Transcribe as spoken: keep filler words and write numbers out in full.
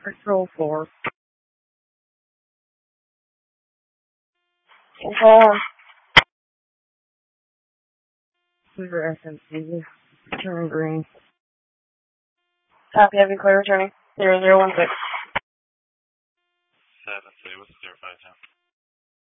Control four. Uh, Super S M C. Turn green. Copy, having clear returning. Zero zero one six. Seven, say what's zero five ten?